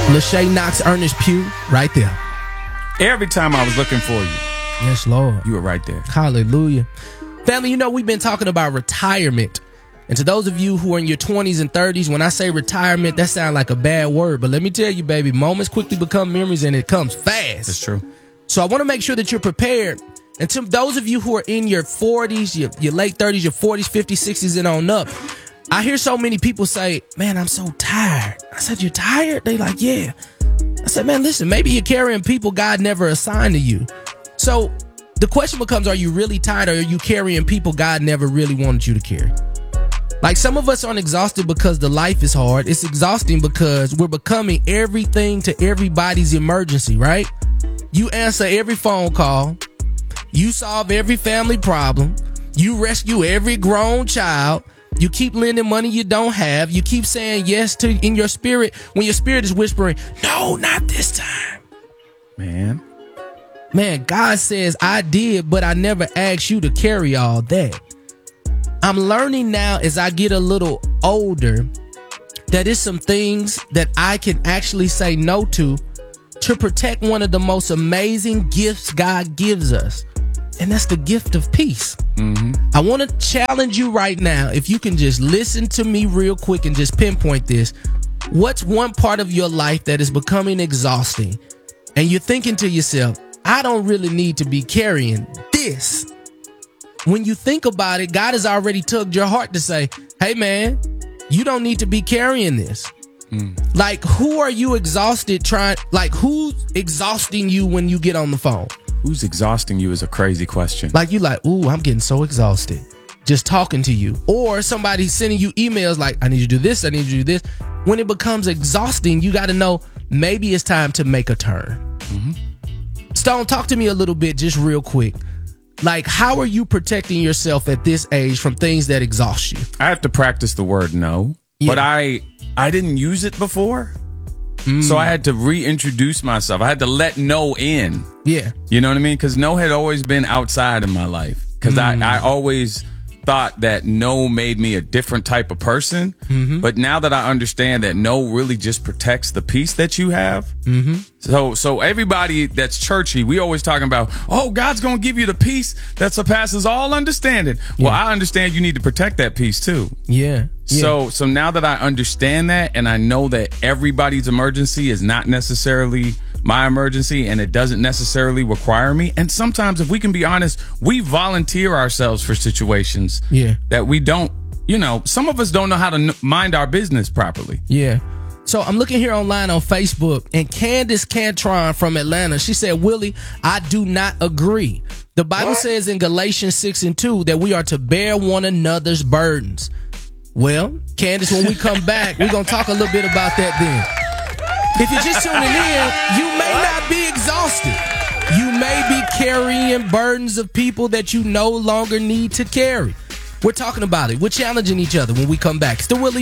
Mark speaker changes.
Speaker 1: Lachey Knox, Ernest Pugh, right there.
Speaker 2: Every time I was looking for you,
Speaker 1: yes, Lord,
Speaker 2: you were right there.
Speaker 1: Hallelujah. Family, you know, we've been talking about retirement. And to those of you who are in your 20s and 30s, when I say retirement, that sounds like a bad word. But let me tell you, baby, moments quickly become memories, and it comes fast.
Speaker 2: That's true.
Speaker 1: So I want to make sure that you're prepared. And to those of you who are in your 40s, your late 30s, your 40s, 50s, 60s, and on up, I hear so many people say, man, I'm so tired. I said, you're tired? They like, yeah. I said, man, listen, maybe you're carrying people God never assigned to you. So the question becomes, are you really tired, or are you carrying people God never really wanted you to carry? Like, some of us aren't exhausted because the life is hard. It's exhausting because we're becoming everything to everybody's emergency, right? You answer every phone call. You solve every family problem. You rescue every grown child. You keep lending money you don't have. You keep saying yes to in your spirit when your spirit is whispering, no, not this time.
Speaker 2: Man,
Speaker 1: God says, I did, but I never asked you to carry all that. I'm learning now as I get a little older that it's some things that I can actually say no to protect one of the most amazing gifts God gives us. And that's the gift of peace. I want to challenge you right now. If you can just listen to me real quick and just pinpoint this. What's one part of your life that is becoming exhausting? And you're thinking to yourself, I don't really need to be carrying this. When you think about it, God has already tugged your heart to say, hey, man, you don't need to be carrying this. Like, who are you exhausted who's exhausting you when you get on the phone?
Speaker 2: Who's exhausting you is a crazy question.
Speaker 1: Like, you like, ooh, I'm getting so exhausted just talking to you. Or somebody sending you emails like, I need you to do this, I need you to do this. When it becomes exhausting, you got to know maybe it's time to make a turn. Stone, talk to me a little bit, just real quick. Like, how are you protecting yourself at this age from things that exhaust you?
Speaker 2: I have to practice the word no, but I didn't use it before. So I had to reintroduce myself. I had to let no in.
Speaker 1: Yeah.
Speaker 2: You know what I mean? Because no had always been outside in my life. Because I always thought that no made me a different type of person. But now that I understand that no really just protects the peace that you have. So everybody that's churchy, we always talking about, oh, God's going to give you the peace that surpasses all understanding. Well, I understand you need to protect that peace too.
Speaker 1: Yeah.
Speaker 2: So now that I understand that, and I know that everybody's emergency is not necessarily my emergency, and it doesn't necessarily require me. And sometimes, if we can be honest, we volunteer ourselves for situations that we don't, some of us don't know how to mind our business properly.
Speaker 1: Yeah. So I'm looking here online on Facebook, and Candace Cantron from Atlanta, she said, Willie, I do not agree. The Bible says in Galatians 6:2 that we are to bear one another's burdens. Well, Candace, when we come back, we're going to talk a little bit about that then. If you're just tuning in, you may not be exhausted. You may be carrying burdens of people that you no longer need to carry. We're talking about it. We're challenging each other when we come back. It's the Willie